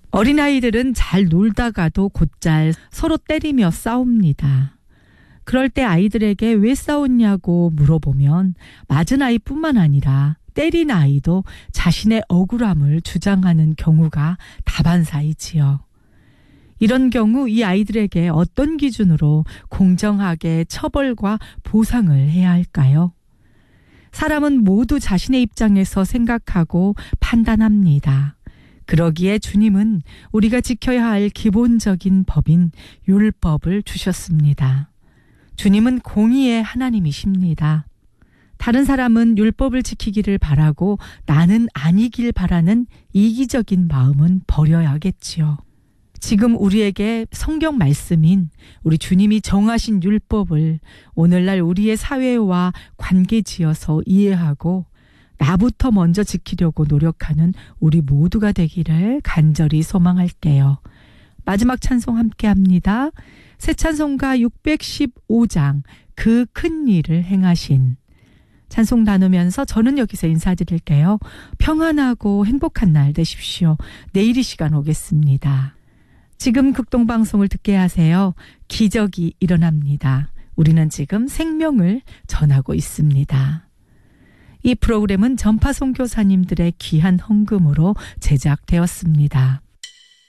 어린아이들은 잘 놀다가도 곧잘 서로 때리며 싸웁니다. 그럴 때 아이들에게 왜 싸웠냐고 물어보면 맞은 아이뿐만 아니라 때린 아이도 자신의 억울함을 주장하는 경우가 다반사이지요. 이런 경우 이 아이들에게 어떤 기준으로 공정하게 처벌과 보상을 해야 할까요? 사람은 모두 자신의 입장에서 생각하고 판단합니다. 그러기에 주님은 우리가 지켜야 할 기본적인 법인 율법을 주셨습니다. 주님은 공의의 하나님이십니다. 다른 사람은 율법을 지키기를 바라고 나는 아니길 바라는 이기적인 마음은 버려야겠지요. 지금 우리에게 성경 말씀인 우리 주님이 정하신 율법을 오늘날 우리의 사회와 관계지어서 이해하고 나부터 먼저 지키려고 노력하는 우리 모두가 되기를 간절히 소망할게요. 마지막 찬송 함께 합니다. 새 찬송가 615장 그 큰 일을 행하신 찬송 나누면서 저는 여기서 인사드릴게요. 평안하고 행복한 날 되십시오. 내일 이 시간 오겠습니다. 지금 극동방송을 듣게 하세요. 기적이 일어납니다. 우리는 지금 생명을 전하고 있습니다. 이 프로그램은 전파 선교사님들의 귀한 헌금으로 제작되었습니다.